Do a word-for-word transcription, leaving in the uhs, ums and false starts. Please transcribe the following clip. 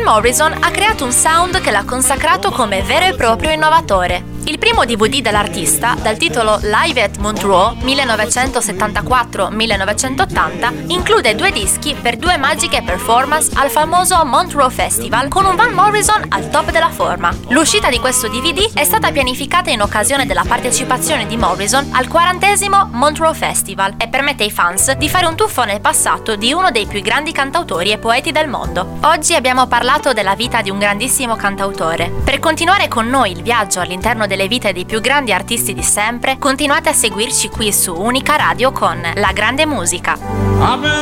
Van Morrison ha creato un sound che l'ha consacrato come vero e proprio innovatore. Il primo D V D dell'artista, dal titolo Live at Montreux millenovecentosettantaquattro millenovecentottanta, include due dischi per due magiche performance al famoso Montreux Festival con un Van Morrison al top della forma. L'uscita di questo D V D è stata pianificata in occasione della partecipazione di Morrison al quarantesimo Montreux Festival e permette ai fans di fare un tuffo nel passato di uno dei più grandi cantautori e poeti del mondo. Oggi abbiamo parlato della vita di un grandissimo cantautore. Per continuare con noi il viaggio all'interno delle vite dei più grandi artisti di sempre, continuate a seguirci qui su Unica Radio con La Grande Musica.